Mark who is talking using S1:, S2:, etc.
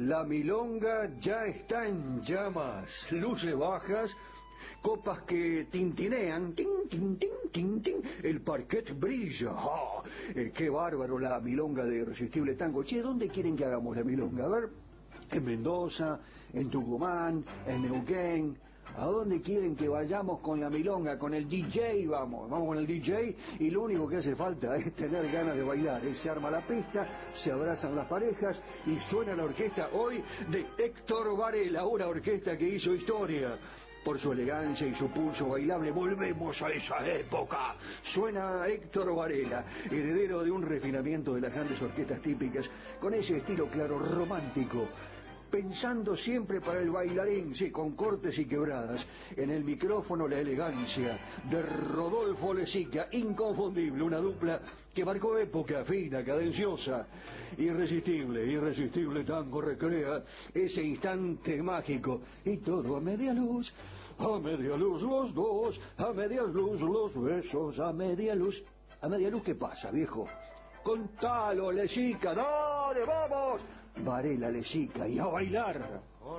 S1: La milonga ya está en llamas, luces bajas, copas que tintinean, tin, tin, tin, tin, tin, el parquet brilla. ¡Oh! ¡Qué bárbaro la milonga de Irresistible Tango! Che, ¿dónde quieren que hagamos la milonga? A ver, en Mendoza, en Tucumán, en Neuquén. ¿A dónde quieren que vayamos con la milonga? Con el DJ vamos con el DJ y lo único que hace falta es tener ganas de bailar. Se arma la pista, se abrazan las parejas y suena la orquesta hoy de Héctor Varela, una orquesta que hizo historia. Por su elegancia y su pulso bailable, volvemos a esa época. Suena Héctor Varela, heredero de un refinamiento de las grandes orquestas típicas, con ese estilo claro romántico, pensando siempre para el bailarín, sí, con cortes y quebradas. En el micrófono la elegancia de Rodolfo Lezica, inconfundible, una dupla que marcó época, fina, cadenciosa. Irresistible tango recrea ese instante mágico, y todo a media luz los dos, a media luz los besos, a media luz. ¿A media luz qué pasa, viejo? Contalo, Lezica, dale, vamos. Varela, Lezica, y a bailar.